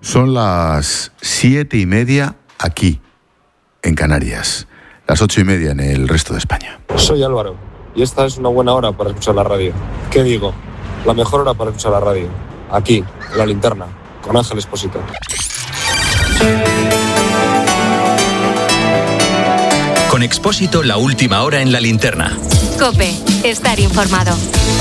Son las 7:30 aquí, en Canarias. Las 8:30 en el resto de España. Soy Álvaro y esta es una buena hora para escuchar la radio. ¿Qué digo? La mejor hora para escuchar la radio. Aquí, en La Linterna, con Ángel Expósito. Con Expósito, la última hora en La Linterna. COPE, estar informado.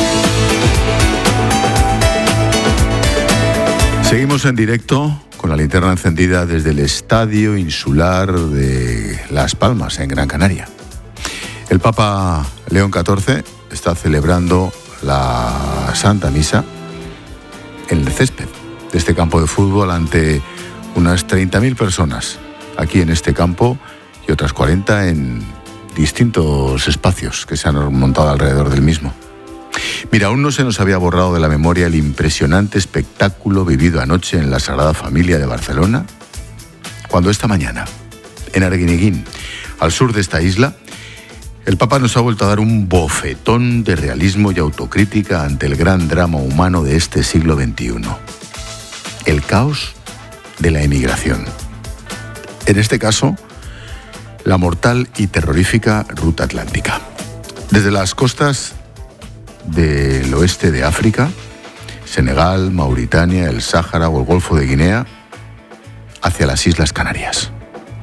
Seguimos en directo con la linterna encendida desde el Estadio Insular de Las Palmas, en Gran Canaria. El Papa León XIV está celebrando la Santa Misa en el césped de este campo de fútbol ante unas 30.000 personas aquí en este campo y otras 40 en distintos espacios que se han montado alrededor del mismo. Mira, aún no se nos había borrado de la memoria el impresionante espectáculo vivido anoche en la Sagrada Familia de Barcelona, cuando esta mañana, en Arguineguín, al sur de esta isla, el Papa nos ha vuelto a dar un bofetón de realismo y autocrítica ante el gran drama humano de este siglo XXI. El caos de la emigración. En este caso, la mortal y terrorífica ruta atlántica. Desde las costas del oeste de África, Senegal, Mauritania, el Sáhara o el Golfo de Guinea, hacia las Islas Canarias.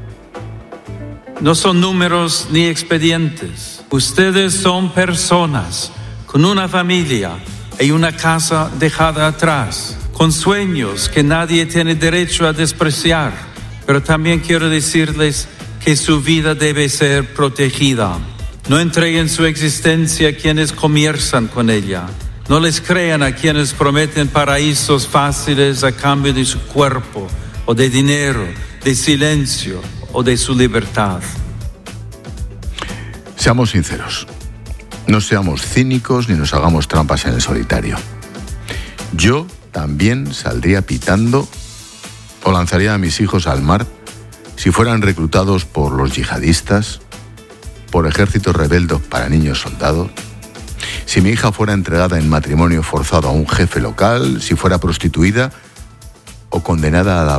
No son números ni expedientes. Ustedes son personas con una familia y una casa dejada atrás, con sueños que nadie tiene derecho a despreciar. Pero también quiero decirles que su vida debe ser protegida. No entreguen su existencia a quienes comienzan con ella. No les crean a quienes prometen paraísos fáciles a cambio de su cuerpo, o de dinero, de silencio o de su libertad. Seamos sinceros. No seamos cínicos ni nos hagamos trampas en el solitario. Yo también saldría pitando o lanzaría a mis hijos al mar si fueran reclutados por los yihadistas, por ejércitos rebeldes para niños soldados, si mi hija fuera entregada en matrimonio forzado a un jefe local, si fuera prostituida o condenada a la